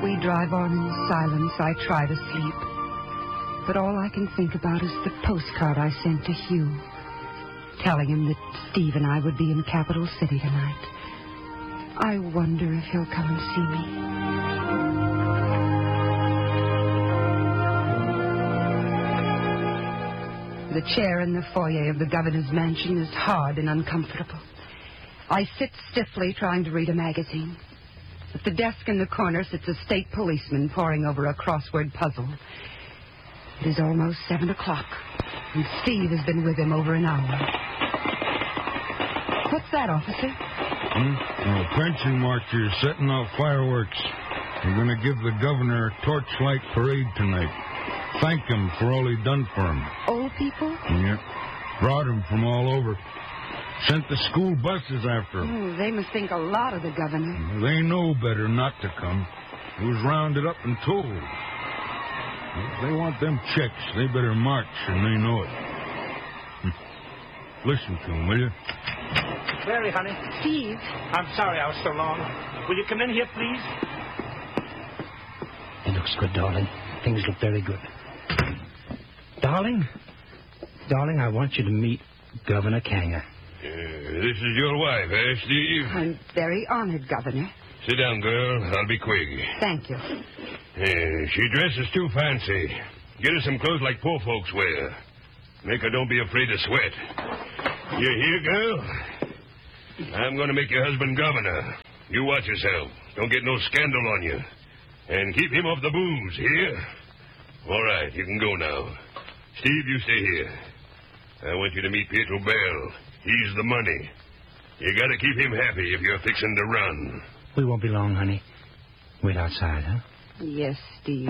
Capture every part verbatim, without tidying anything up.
We drive on in silence. I try to sleep. But all I can think about is the postcard I sent to Hugh, telling him that Steve and I would be in Capital City tonight. I wonder if he'll come and see me. The chair in the foyer of the governor's mansion is hard and uncomfortable. I sit stiffly trying to read a magazine. At the desk in the corner sits a state policeman poring over a crossword puzzle. It is almost seven o'clock, and Steve has been with him over an hour. What's that, officer? Hmm? Oh, pension marchers setting off fireworks. We're going to give the governor a torchlight parade tonight. Thank him for all he done for him. Old people? Yeah. Brought him from all over. Sent the school buses after him. Oh, they must think a lot of the governor. They know better not to come. He was rounded up and told. If they want them checks, they better march, and they know it. Listen to him, will you? Mary, honey. Steve. I'm sorry I was so long. Will you come in here, please? It looks good, darling. Things look very good. Darling? Darling, I want you to meet Governor Kanger. Uh, this is your wife, eh, Steve? I'm very honored, Governor. Sit down, girl. I'll be quick. Thank you. Uh, she dresses too fancy. Get her some clothes like poor folks wear. Make her don't be afraid to sweat. You hear, girl? I'm going to make your husband governor. You watch yourself. Don't get no scandal on you. And keep him off the booze, hear? All right, you can go now. Steve, you stay here. I want you to meet Pietro Bell. He's the money. You got to keep him happy if you're fixing to run. We won't be long, honey. Wait outside, huh? Yes, Steve.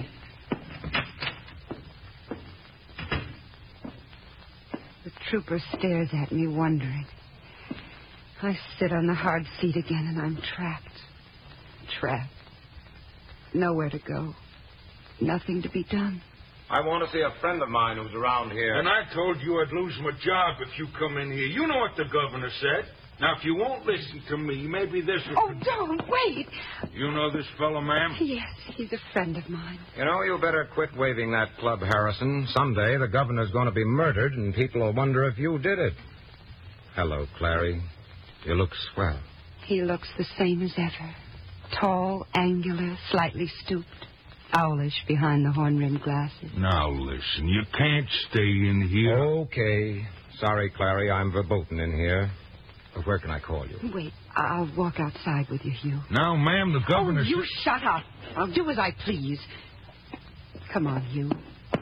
The trooper stares at me, wondering. I sit on the hard seat again, and I'm trapped. Trapped. Nowhere to go. Nothing to be done. I want to see a friend of mine who's around here. And I told you I'd lose my job if you come in here. You know what the governor said. Now, if you won't listen to me, maybe this will... Oh, don't, wait. You know this fellow, ma'am? Yes, he's a friend of mine. You know, you better quit waving that club, Harrison. Someday the governor's going to be murdered, and people will wonder if you did it. Hello, Clary. You look swell. He looks the same as ever. Tall, angular, slightly stooped. Owlish behind the horn-rimmed glasses. Now, listen, you can't stay in here. Okay. Sorry, Clary, I'm verboten in here. But where can I call you? Wait, I'll walk outside with you, Hugh. Now, ma'am, the governor... Oh, you shut up. I'll do as I please. Come on, Hugh.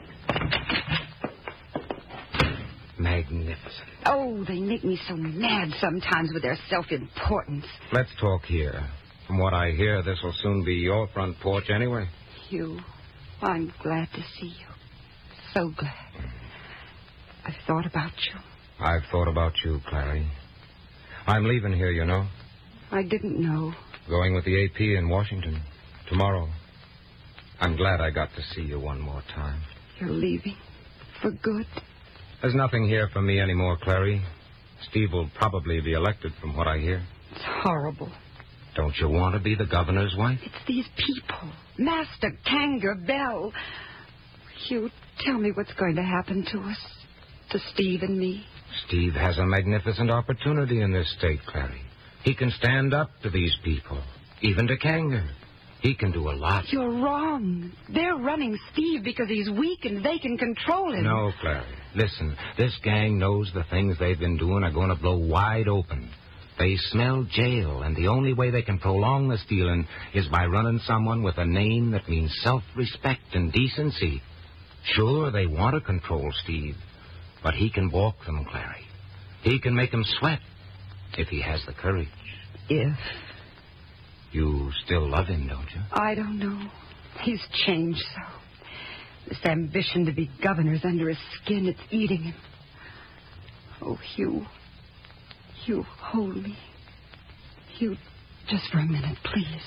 Magnificent. Oh, they make me so mad sometimes with their self-importance. Let's talk here. From what I hear, this will soon be your front porch anyway. Hugh, I'm glad to see you. So glad. I've thought about you. I've thought about you, Clary. I'm leaving here, you know. I didn't know. Going with the A P in Washington. Tomorrow. I'm glad I got to see you one more time. You're leaving? For good? There's nothing here for me anymore, Clary. Steve will probably be elected from what I hear. It's horrible. Don't you want to be the governor's wife? It's these people. Master Kanger, Bell. Hugh, tell me what's going to happen to us. To Steve and me. Steve has a magnificent opportunity in this state, Clary. He can stand up to these people. Even to Kanger. He can do a lot. You're wrong. They're running Steve because he's weak and they can control him. No, Clary. Listen, this gang knows the things they've been doing are going to blow wide open. They smell jail, and the only way they can prolong the stealing is by running someone with a name that means self-respect and decency. Sure, they want to control Steve, but he can balk them, Clary. He can make them sweat if he has the courage. If? You still love him, don't you? I don't know. He's changed so. This ambition to be governor's under his skin, it's eating him. Oh, Hugh. Hugh, hold me. Hugh, just for a minute, please.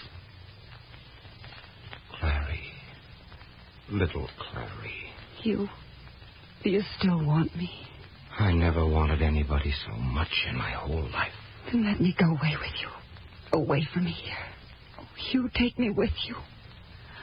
Clary. Little Clary. Hugh, do you still want me? I never wanted anybody so much in my whole life. Then let me go away with you. Away from here. Oh, Hugh, take me with you.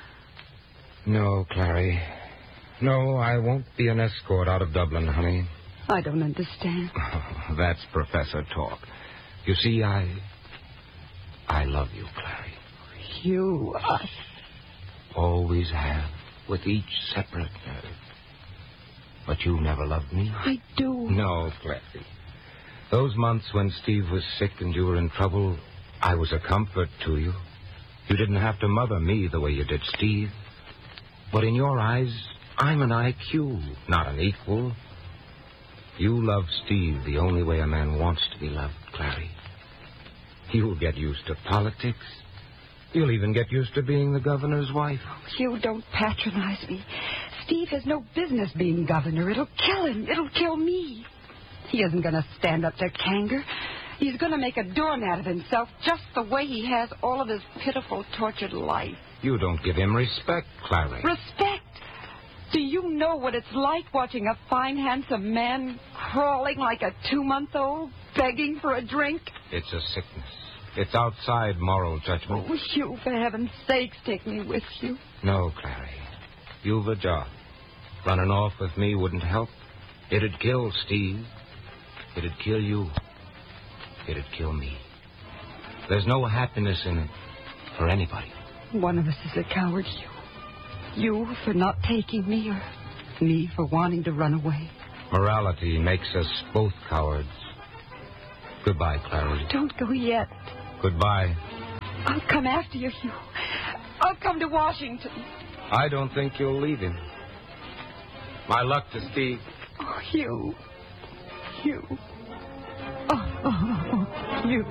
No, Clary. No, I won't be an escort out of Dublin, honey. I don't understand. Oh, that's professor talk. You see, I... I love you, Clary. You, us. Always have, with each separate nerve. But you never loved me. I do. No, Clary. Those months when Steve was sick and you were in trouble, I was a comfort to you. You didn't have to mother me the way you did Steve. But in your eyes, I'm an I Q, not an equal. You love Steve the only way a man wants to be loved, Clary. You'll get used to politics. You'll even get used to being the governor's wife. You don't patronize me. Steve has no business being governor. It'll kill him. It'll kill me. He isn't going to stand up to Kanger. He's going to make a doormat of himself just the way he has all of his pitiful, tortured life. You don't give him respect, Clary. Respect? Do you know what it's like watching a fine, handsome man crawling like a two-month-old, begging for a drink? It's a sickness. It's outside moral judgment. Oh, you, for heaven's sakes, take me with you. No, Clary. You've a job. Running off with me wouldn't help. It'd kill Steve. It'd kill you. It'd kill me. There's no happiness in it for anybody. One of us is a coward, you. You for not taking me, or me for wanting to run away. Morality makes us both cowards. Goodbye, Clary. Don't go yet. Goodbye. I'll come after you, Hugh. I'll come to Washington. I don't think you'll leave him. My luck to Steve. Oh, Hugh. Hugh. Oh, oh, oh, Hugh.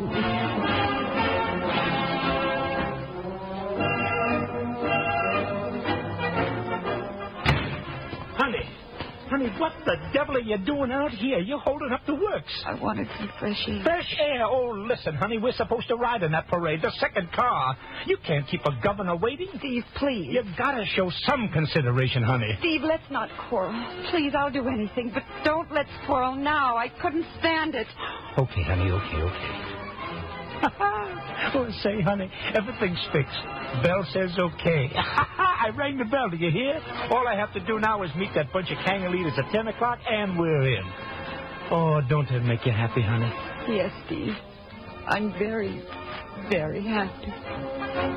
Honey, honey, what the devil are you doing out here? You're holding up the works. I wanted some fresh air. Fresh air? Oh, listen, honey, we're supposed to ride in that parade, the second car. You can't keep a governor waiting. Steve, please. You gotta show some consideration, honey. Steve, let's not quarrel. Please, I'll do anything, but don't let's quarrel now. I couldn't stand it. Okay, honey, okay, okay. Oh, say, honey, everything's fixed. Bell says okay. I rang the bell, do you hear? All I have to do now is meet that bunch of Kanger leaders at ten o'clock, and we're in. Oh, don't that make you happy, honey? Yes, Steve. I'm very, very happy.